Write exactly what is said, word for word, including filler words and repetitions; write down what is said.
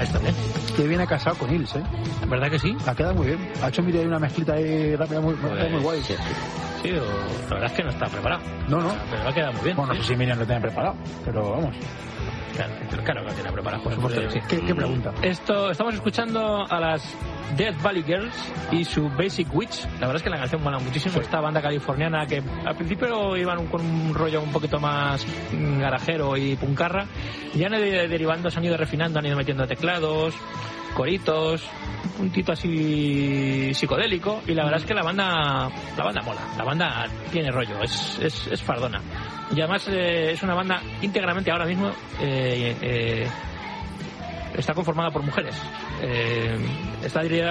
Ilse también. Que viene casado con Ilse, ¿eh? ¿Verdad que sí? Ha quedado muy bien. Ha hecho mira, una mezclita ahí rápida muy, Pues, muy guay. Sí, sí o, la verdad es que no está preparado. No, no. Pero ha quedado muy bien. Bueno, sí. no sé si Miriam lo tenía preparado, pero vamos. Claro, claro que lo tiene preparado. Por supuesto que sí. ¿Qué, qué pregunta? Esto, estamos escuchando a las Death Valley Girls y su Basic Witch. La verdad es que la canción mola muchísimo. Sí. Esta banda californiana que al principio iban con un rollo un poquito más garajero y puncarra, ya han ido derivando, se han ido refinando, han ido metiendo teclados, coritos, un puntito así psicodélico, y la verdad es que la banda la banda mola, la banda tiene rollo, es, es, es fardona, y además eh, es una banda íntegramente ahora mismo eh, eh, está conformada por mujeres, eh, está dirigida